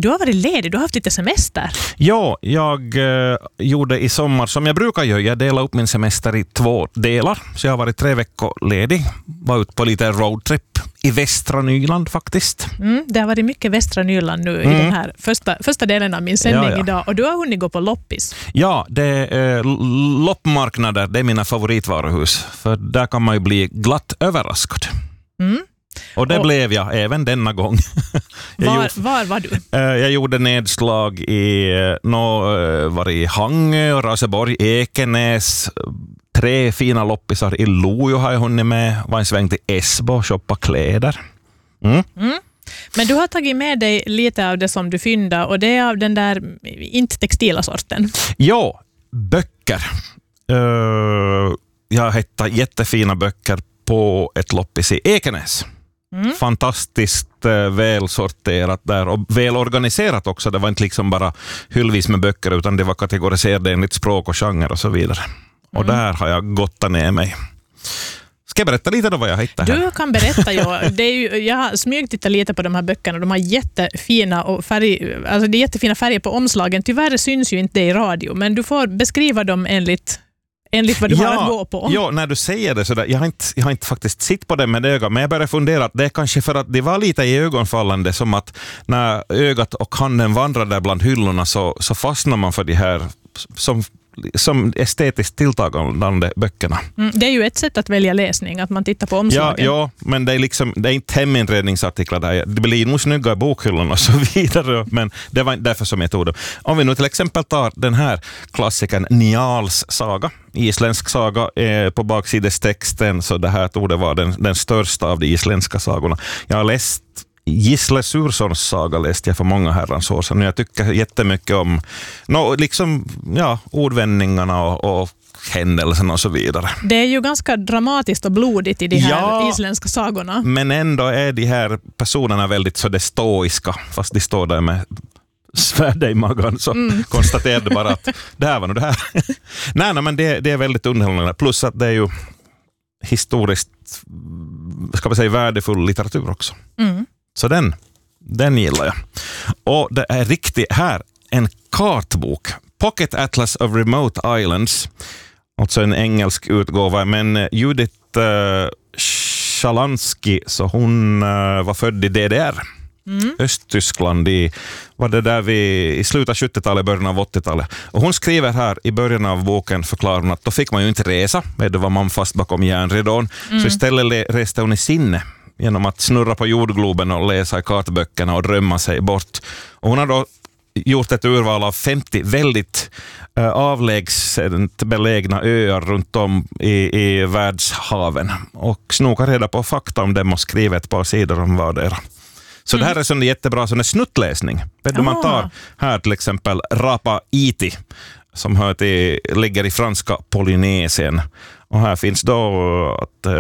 Du har varit ledig, du har haft lite semester. Ja, jag gjorde i sommar som jag brukar göra. Jag delade upp min semester i 2 delar. Så jag har varit 3 veckor ledig. Var ute på lite roadtrip i västra Nyland faktiskt. Det har varit mycket västra Nyland nu i den här första delen av min sändning idag. Och du har hunnit gå på loppis. Ja, det är loppmarknader. Det är mina favoritvaruhus. För där kan man ju bli glatt överraskad. Och det blev jag även denna gång. Var var du? Jag gjorde nedslag var i Hangö, Raseborg, Ekenäs, 3 fina loppisar i Lojo har jag hunnit med. Var en sväng till Esbo och shoppa kläder. Men du har tagit med dig lite av det som du fyndar och det är av den där inte textila sorten. Ja, böcker. Jag har hittat jättefina böcker på ett loppis i Ekenäs. Fantastiskt välsorterat där och välorganiserat också. Det var inte liksom bara hyllvis med böcker utan det var kategoriserade enligt språk och genre och så vidare. Och där har jag gottat ner mig. Ska jag berätta lite då vad jag hittade här? Du kan berätta, jag har smygtittat lite på de här böckerna. De har jättefina det är jättefina färger på omslagen. Tyvärr syns ju inte det i radio, men du får beskriva dem enligt vad du har att gå på. Ja, när du säger det sådär, jag har inte faktiskt sitt på det med ögat, men jag börjar fundera att det är kanske för att det var lite i ögonfallande som att när ögat och handen vandrar där bland hyllorna så fastnar man för de här som estetiskt tilltagande böckerna. Det är ju ett sätt att välja läsning, att man tittar på omslagen. Ja, men det är inte heminredningsartiklar där. Det blir nog snygga i bokhyllorna och så vidare, men det var inte därför som jag tog dem. Om vi nu till exempel tar den här klassikern Njals saga, isländsk saga på baksidestexten, så det här tog det vara den största av de isländska sagorna. Jag har läst Gisle Surssons saga läste jag för många herrans år sedan. Jag tycker jättemycket om ordvändningarna och händelserna och så vidare. Det är ju ganska dramatiskt och blodigt i de här isländska sagorna. Men ändå är de här personerna väldigt så det stoiska, fast de står där med svärd i magen så konstaterade bara att det här var nog det här. Nej, men det är väldigt underhållande. Plus att det är ju historiskt, ska vi säga, värdefull litteratur också. Så den gillar jag. Och det är riktigt här en kartbok. Pocket Atlas of Remote Islands. Alltså en engelsk utgåva. Men Judith Shalansky, så hon var född i DDR. Östtyskland i slutet av 70-talet, början av 80-talet. Och hon skriver här i början av boken, förklarar att då fick man ju inte resa. Då var man fast bakom järnridån. Så istället reste hon i sinne genom att snurra på jordgloben och läsa i kartböckerna och drömma sig bort. Och hon har då gjort ett urval av 50 väldigt avlägset belägna öar runt om i världshaven och snokar reda på fakta om dem och skriver ett par sidor om vardera. Så det här är sån jättebra sån snattläsning. Man tar här till exempel Rapa Iti som ligger i franska Polynesien. Och här finns då att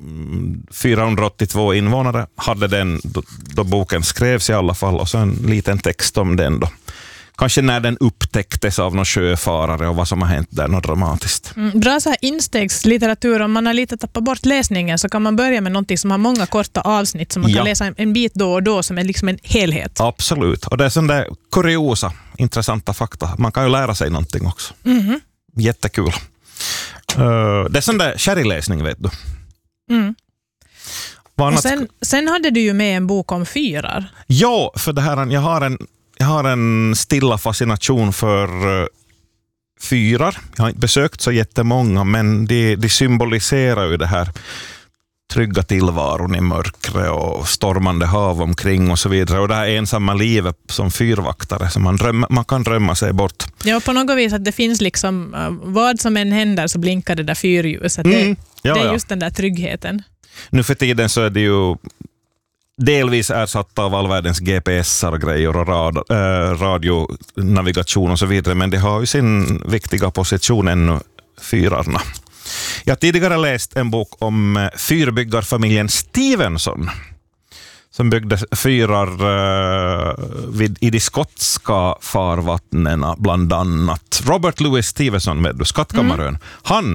482 invånare hade den då boken skrevs i alla fall, och så en liten text om den då. Kanske när den upptäcktes av någon sjöfarare och vad som har hänt där, något dramatiskt. Bra så här instegslitteratur, om man har lite tappat bort läsningen så kan man börja med någonting som har många korta avsnitt som man kan läsa en bit då och då som är liksom en helhet. Absolut, och det är sån där kuriosa, intressanta fakta. Man kan ju lära sig någonting också. Jättekul. Det är sån där kärgläsning, vet du. Och sen hade du ju med en bok om fyrar. Ja, för det här, jag har en stilla fascination för fyrar. Jag har inte besökt så jättemånga, men de symboliserar ju det här trygga tillvaron i mörkret och stormande hav omkring och så vidare. Och det här ensamma livet som fyrvaktare som man kan drömma sig bort. Ja, på något vis att det finns liksom, vad som än händer så blinkar det där fyrljuset. Det är just den där tryggheten. Nu för tiden så är det ju delvis ersatt av all världens GPS-grejer och radionavigation och så vidare, men det har ju sin viktiga position ännu, fyrarna. Jag har tidigare läst en bok om fyrbyggarfamiljen Stevenson som byggde fyrar i de skotska farvattnena bland annat. Robert Louis Stevenson med Skattkammarön. Han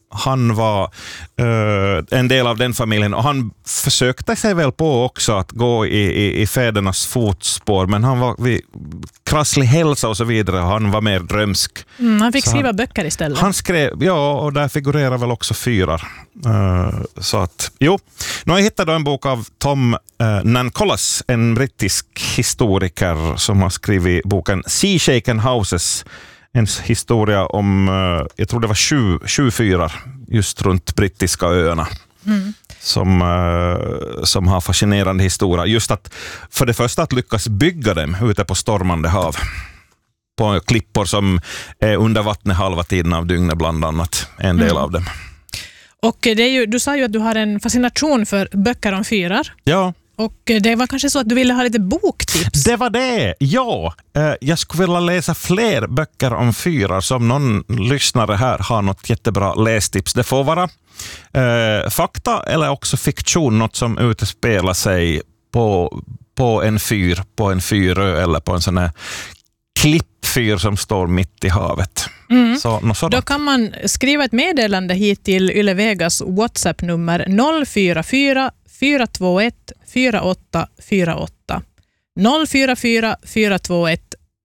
han var en del av den familjen och han försökte sig väl på också att gå i fädernas fotspår, men han var vid krasslig hälsa och så vidare, han var mer drömsk. Han fick skriva böcker istället. Han skrev, ja, och där figurerar väl också fyrar. Så att, jo. Nu har jag hittat en bok av Tom Nancolas, en brittisk historiker som har skrivit boken Sea Shaken Houses, en historia om, jag tror det var 7 fyrar just runt brittiska öarna. Som har fascinerande historia. Just att för det första att lyckas bygga dem ute på stormande hav. På klippor som är under vattnet halva tiden av dygnet bland annat. En del av dem. Och det är ju, du sa ju att du har en fascination för böcker om fyrar. Ja. Och det var kanske så att du ville ha lite boktips. Det var det, ja. Jag skulle vilja läsa fler böcker om fyrar, som någon lyssnare här har något jättebra lästips. Det får vara fakta eller också fiktion, något som utspelar sig på en fyr, på en fyrö eller på en sån här klippfyr som står mitt i havet. Då kan man skriva ett meddelande hit till Yle Vegas WhatsApp-nummer 044 421 4848 044 421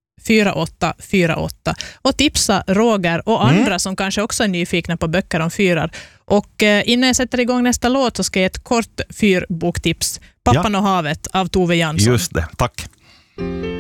4848 och tipsa Roger och andra som kanske också är nyfikna på böcker om fyrar. Och innan jag sätter igång nästa låt så ska jag ge ett kort fyrboktips. Pappan och havet av Tove Jansson. Just det, tack.